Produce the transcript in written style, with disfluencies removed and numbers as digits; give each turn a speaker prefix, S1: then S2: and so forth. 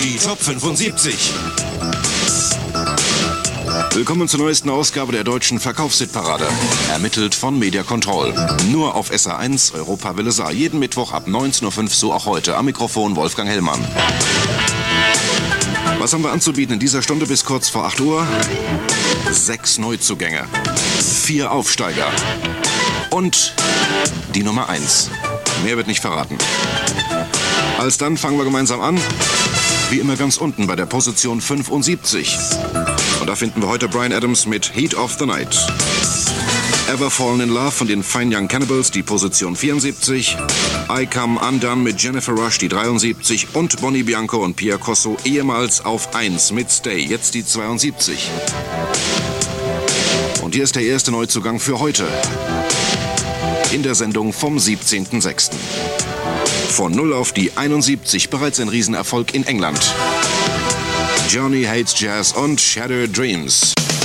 S1: Die Top 75.
S2: Willkommen zur neuesten Ausgabe der deutschen Verkaufshitparade. Ermittelt von Media Control. Nur auf SR1 Europa Welle Saar. Jeden Mittwoch ab 19.05 Uhr, so auch heute. Am Mikrofon Wolfgang Hellmann. Was haben wir anzubieten in dieser Stunde bis kurz vor 8 Uhr? 6 Neuzugänge, 4 Aufsteiger und die Nummer 1. Mehr wird nicht verraten. Alsdann fangen wir gemeinsam an. Wie immer ganz unten bei der Position 75. Und da finden wir heute Bryan Adams mit Heat of the Night. Ever Fallen in Love von den Fine Young Cannibals, die Position 74. I Come Undone mit Jennifer Rush, die 73. Und Bonnie Bianco und Pierre Corso ehemals auf 1 mit Stay, jetzt die 72. Und hier ist der erste Neuzugang für heute. In der Sendung vom 17.06. Von 0 auf die 71, bereits ein Riesenerfolg in England. Johnny Hates Jazz und Shattered Dreams.